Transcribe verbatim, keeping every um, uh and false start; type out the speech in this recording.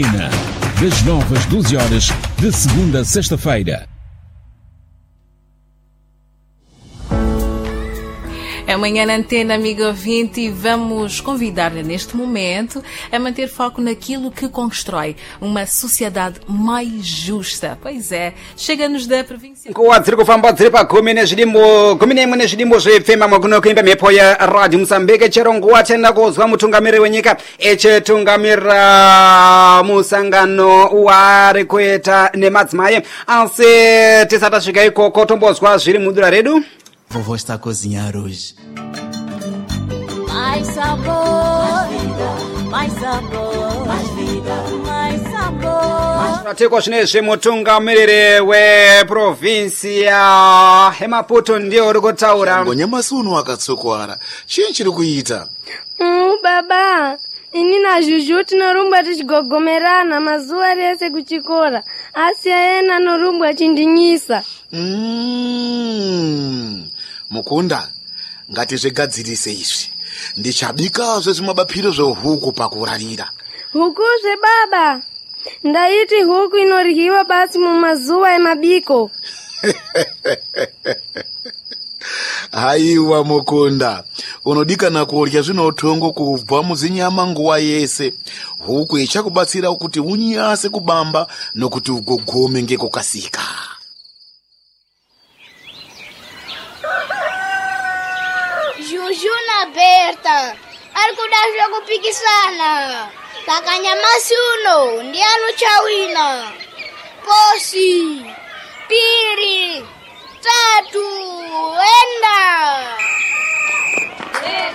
Das nove às doze horas, de segunda a sexta-feira. Amanhã na Antena, amigo ouvinte, e vamos convidar-lhe neste momento a manter foco naquilo que constrói uma sociedade mais justa. Pois é, chega-nos da província. Kuwadziri kufamba dziri pakhumi nezvidimbo khumi nemwe nezvidimbo zvefema mwakuno kuimba mhepo ya radio Mozambique chero nguwa tena kuzwa mutungamiri wenyika echetungamira musangano wari kuita nemadzimai asi tisati tasvika ikoko tombozwa zviri mudura redu. Vovó está a cozinhar hoje. Mais sabor, mais vida, mais sabor, mais vida, mais sabor. Tiko zvinezvi mutungamiriri weprovinsia yeMaputo ndiye uri kutaura. Ngonyamasi uno akatsokwara. Chii chiri kuita? Mm, baba, ini na Juju tinorumba tichigogomerana mazuva rese kuchikora. Asi yena norumba achindinyisa. Mm. Mukunda, ngatizvigadzirise izvi. Ndichabikazve zvimabapiro zvehuku pakurarira. Huku zve baba. Ndaiti huku inoryiwa basi mumazuva emabiko. Haiwa Mukunda, unodikana kurya zvinotongo kubva muzinyama nguva yese. Huku ichakubatsira kuti unyase kubamba nokuti ugogome ngekukasika. Juju na Berta, arikuda zvekupikisana. Kakanyamasi uno ndiani uchawina. Posi, piri, tatu, enda.